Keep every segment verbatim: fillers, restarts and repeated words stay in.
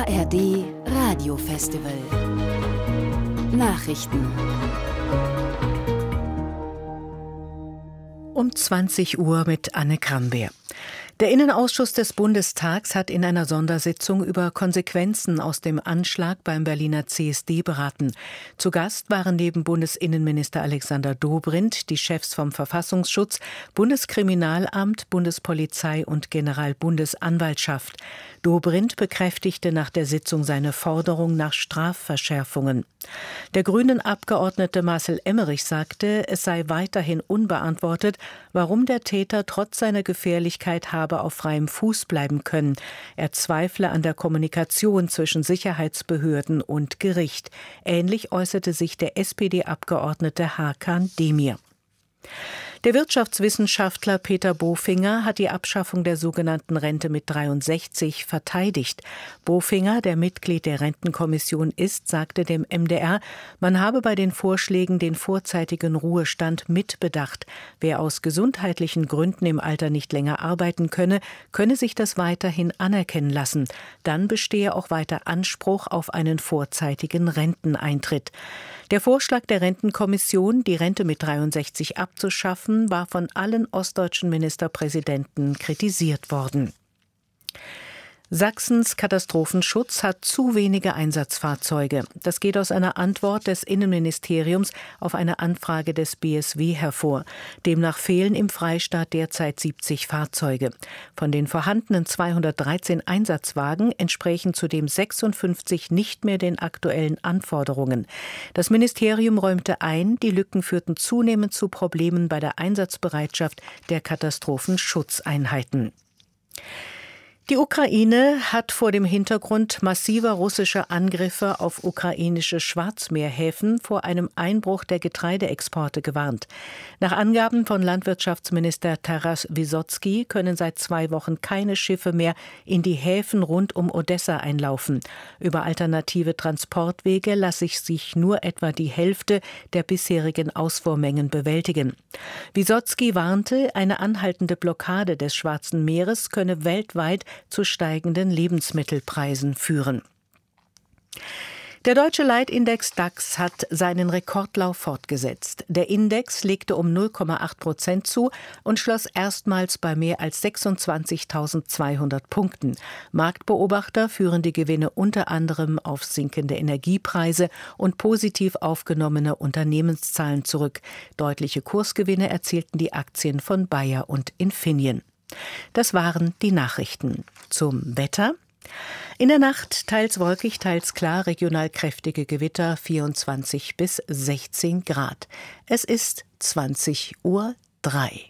A R D Radiofestival. Nachrichten. Um zwanzig Uhr mit Anne Krambeer. Der Innenausschuss des Bundestags hat in einer Sondersitzung über Konsequenzen aus dem Anschlag beim Berliner C S D beraten. Zu Gast waren neben Bundesinnenminister Alexander Dobrindt die Chefs vom Verfassungsschutz, Bundeskriminalamt, Bundespolizei und Generalbundesanwaltschaft. Dobrindt bekräftigte nach der Sitzung seine Forderung nach Strafverschärfungen. Der Grünen-Abgeordnete Marcel Emmerich sagte, es sei weiterhin unbeantwortet, warum der Täter trotz seiner Gefährlichkeit habe auf freiem Fuß bleiben können. Er zweifle an der Kommunikation zwischen Sicherheitsbehörden und Gericht. Ähnlich äußerte sich der S P D-Abgeordnete Hakan Demir. Der Wirtschaftswissenschaftler Peter Bofinger hat die Abschaffung der sogenannten Rente mit dreiundsechzig verteidigt. Bofinger, der Mitglied der Rentenkommission ist, sagte dem M D R, man habe bei den Vorschlägen den vorzeitigen Ruhestand mitbedacht. Wer aus gesundheitlichen Gründen im Alter nicht länger arbeiten könne, könne sich das weiterhin anerkennen lassen. Dann bestehe auch weiter Anspruch auf einen vorzeitigen Renteneintritt. Der Vorschlag der Rentenkommission, die Rente mit dreiundsechzig abzuschaffen, war von allen ostdeutschen Ministerpräsidenten kritisiert worden. Sachsens Katastrophenschutz hat zu wenige Einsatzfahrzeuge. Das geht aus einer Antwort des Innenministeriums auf eine Anfrage des B S W hervor. Demnach fehlen im Freistaat derzeit siebzig Fahrzeuge. Von den vorhandenen zweihundertdreizehn Einsatzwagen entsprechen zudem sechsundfünfzig nicht mehr den aktuellen Anforderungen. Das Ministerium räumte ein, die Lücken führten zunehmend zu Problemen bei der Einsatzbereitschaft der Katastrophenschutzeinheiten. Die Ukraine hat vor dem Hintergrund massiver russischer Angriffe auf ukrainische Schwarzmeerhäfen vor einem Einbruch der Getreideexporte gewarnt. Nach Angaben von Landwirtschaftsminister Taras Wysotsky können seit zwei Wochen keine Schiffe mehr in die Häfen rund um Odessa einlaufen. Über alternative Transportwege lasse sich nur etwa die Hälfte der bisherigen Ausfuhrmengen bewältigen. Wysotsky warnte, eine anhaltende Blockade des Schwarzen Meeres könne weltweit zu steigenden Lebensmittelpreisen führen. Der deutsche Leitindex DAX hat seinen Rekordlauf fortgesetzt. Der Index legte um null Komma acht Prozent zu und schloss erstmals bei mehr als sechsundzwanzigtausendzweihundert Punkten. Marktbeobachter führen die Gewinne unter anderem auf sinkende Energiepreise und positiv aufgenommene Unternehmenszahlen zurück. Deutliche Kursgewinne erzielten die Aktien von Bayer und Infineon. Das waren die Nachrichten. Zum Wetter. In der Nacht teils wolkig, teils klar, regional kräftige Gewitter, vierundzwanzig bis sechzehn Grad. Es ist zwanzig Uhr drei.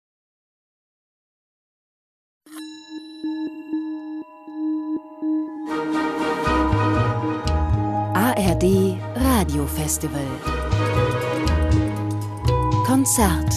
A R D Radiofestival. Konzert.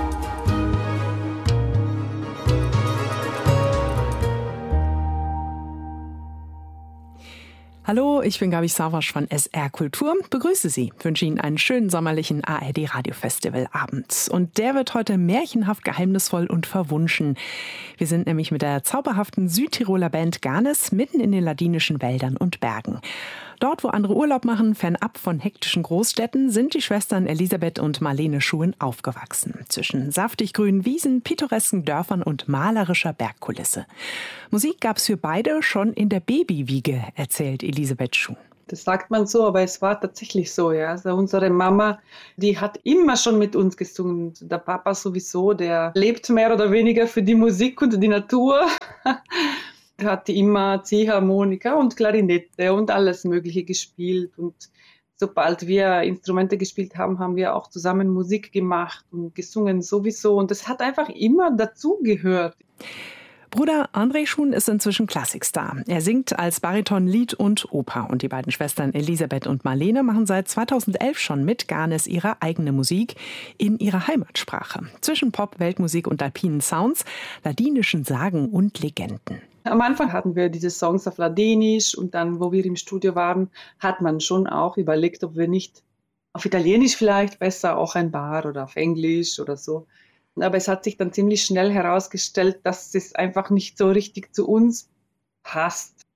Hallo, ich bin Gabi Savasch von S R Kultur. Begrüße Sie, wünsche Ihnen einen schönen sommerlichen A R D Radiofestival Abend. Und der wird heute märchenhaft, geheimnisvoll und verwunschen. Wir sind nämlich mit der zauberhaften Südtiroler Band Ganes mitten in den ladinischen Wäldern und Bergen. Dort, wo andere Urlaub machen, fernab von hektischen Großstädten, sind die Schwestern Elisabeth und Marlene Schuhen aufgewachsen. Zwischen saftig grünen Wiesen, pittoresken Dörfern und malerischer Bergkulisse. Musik gab's für beide schon in der Babywiege, erzählt Elisabeth Schuhen. Das sagt man so, aber es war tatsächlich so. Ja. Also unsere Mama, die hat immer schon mit uns gesungen. Der Papa sowieso, der lebt mehr oder weniger für die Musik und die Natur. Er hat immer Ziehharmonika und Klarinette und alles Mögliche gespielt. Und sobald wir Instrumente gespielt haben, haben wir auch zusammen Musik gemacht und gesungen sowieso. Und das hat einfach immer dazugehört. Bruder André Schuhen ist inzwischen Klassikstar. Er singt als Bariton Lied und Oper. Und die beiden Schwestern Elisabeth und Marlene machen seit zweitausendelf schon mit Ganes ihre eigene Musik in ihrer Heimatsprache. Zwischen Pop, Weltmusik und alpinen Sounds, ladinischen Sagen und Legenden. Am Anfang hatten wir diese Songs auf Ladinisch und dann, wo wir im Studio waren, hat man schon auch überlegt, ob wir nicht auf Italienisch vielleicht besser auch ein paar oder auf Englisch oder so. Aber es hat sich dann ziemlich schnell herausgestellt, dass es einfach nicht so richtig zu uns passt.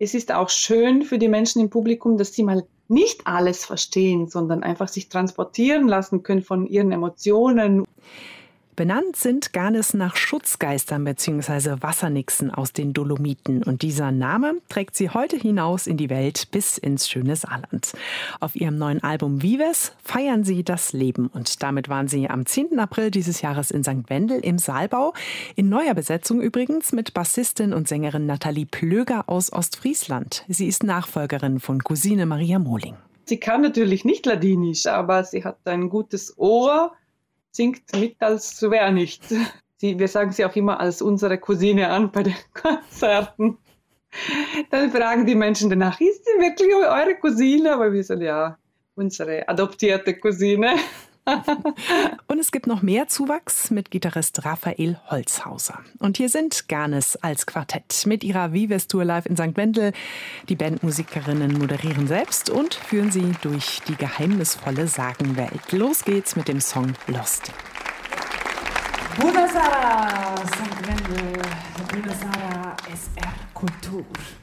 es ist auch schön für die Menschen im Publikum, dass sie mal nicht alles verstehen, sondern einfach sich transportieren lassen können von ihren Emotionen. Benannt sind Garnes nach Schutzgeistern bzw. Wassernixen aus den Dolomiten. Und dieser Name trägt sie heute hinaus in die Welt bis ins schöne Saarland. Auf ihrem neuen Album Vives feiern sie das Leben. Und damit waren sie am zehnten April dieses Jahres in Sankt Wendel im Saalbau. In neuer Besetzung übrigens mit Bassistin und Sängerin Nathalie Plöger aus Ostfriesland. Sie ist Nachfolgerin von Cousine Maria Mohling. Sie kann natürlich nicht Ladinisch, aber sie hat ein gutes Ohr. Singt mit, als wäre nicht. Sie, wir sagen sie auch immer als unsere Cousine an bei den Konzerten. Dann fragen die Menschen danach, ist sie wirklich eure Cousine? Aber wir sagen, ja, unsere adoptierte Cousine. Und es gibt noch mehr Zuwachs mit Gitarrist Raphael Holzhauser. Und hier sind Garnes als Quartett mit ihrer Vives Tour live in Sankt Wendel. Die Bandmusikerinnen moderieren selbst und führen sie durch die geheimnisvolle Sagenwelt. Los geht's mit dem Song Lost. Bună seara, Sankt Wendel! Bună seara, S R Kultur!